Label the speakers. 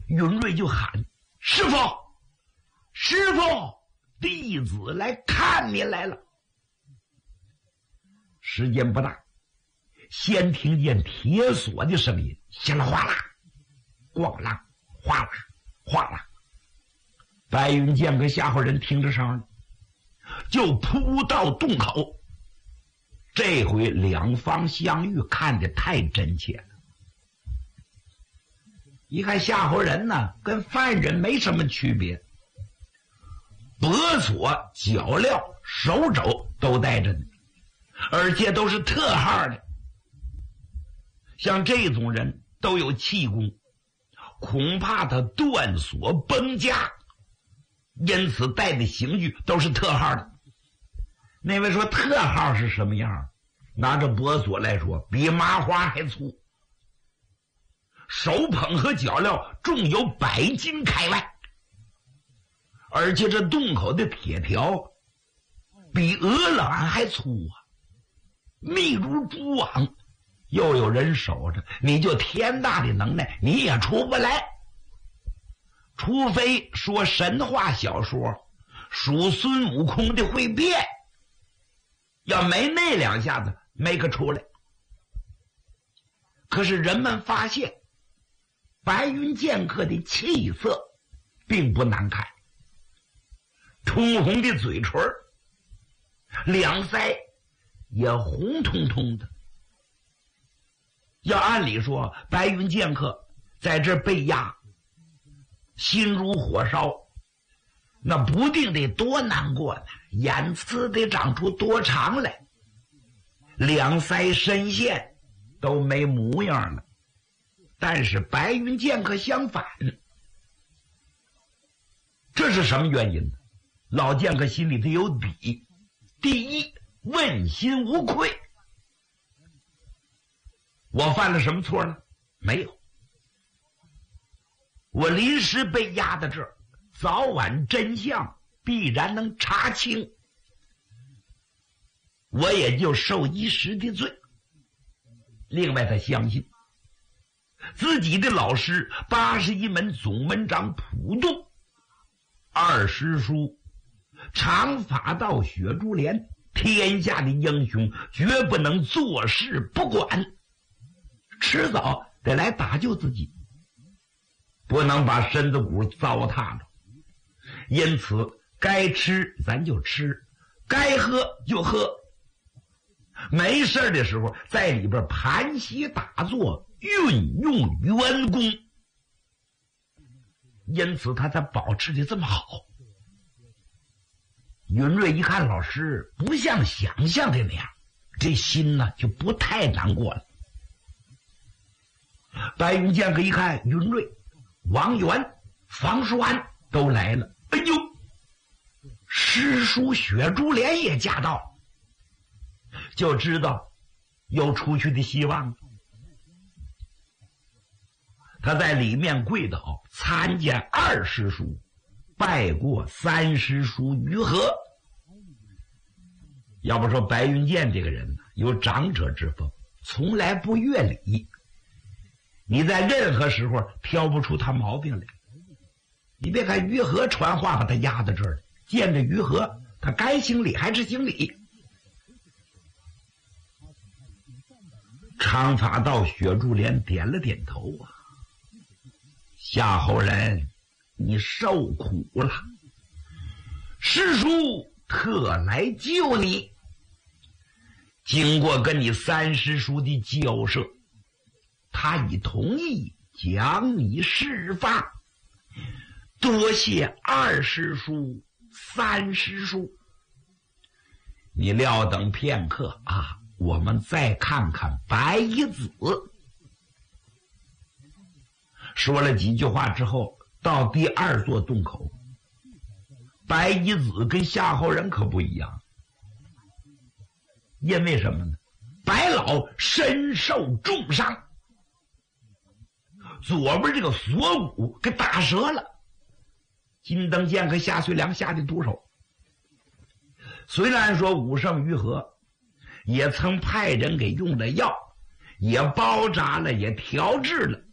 Speaker 1: 允瑞就喊：“师傅，师傅，弟子来看您来了。”时间不大，先听见铁锁的声音，稀里哗啦，咣啷，哗啦，哗啦。白云剑跟夏侯人听着声就扑到洞口。这回两方相遇，看得太真切了。一看夏侯人呢，跟犯人没什么区别，脖锁、脚镣、手肘都带着呢，而且都是特号的。像这种人都有气功，恐怕他断锁崩家，因此带的刑具都是特号的。那位说特号是什么样？拿着脖锁来说，比麻花还粗，手捧和脚镣重有100斤开外，而且这洞口的铁条比鹅卵还粗啊，密如蛛网，又有人守着，你就天大的能耐，你也出不来。除非说神话小说属孙悟空的会变，要没那两下子没个出来。可是人们发现白云剑客的气色并不难看，通红的嘴唇，两腮也红彤彤的。要按理说白云剑客在这被压，心如火烧，那不定得多难过呢，眼刺得长出多长来，两腮深陷都没模样了。但是白云剑客相反，这是什么原因呢？老剑客心里头有底。第一，问心无愧。我犯了什么错呢？没有。我临时被压在这儿，早晚真相必然能查清，我也就受一时的罪。另外他相信自己的老师81门总门长普渡，二师叔长发道雪珠莲，天下的英雄绝不能坐视不管，迟早得来打救自己，不能把身子骨糟蹋了。因此该吃咱就吃，该喝就喝，没事的时候在里边盘膝打坐，运用元功，因此他才保持的这么好。云瑞一看老师不像想象的那样，这心呢就不太难过了。白云剑客一看云瑞、王元、房叔安都来了，哎呦，师叔雪珠莲也驾到，就知道有出去的希望。他在里面跪倒，参见二师叔，拜过三师叔于和。要不说白云剑这个人有长者之风，从来不越礼，你在任何时候挑不出他毛病来。你别看于和传话把他压在这儿，见着于和他该行礼还是行礼。长发道雪珠莲点了点头啊，夏侯人，你受苦了，师叔特来救你。经过跟你三师叔的交涉，他已同意将你释放，多谢二师叔、三师叔。你料等片刻啊，我们再看看白衣子。说了几句话之后，到第二座洞口，白衣子跟夏侯人可不一样。因为什么呢？白老身受重伤，左边这个锁骨给打折了，金灯剑和夏遂良下的毒手。虽然说武圣于和也曾派人给用了药，也包扎了，也调治了，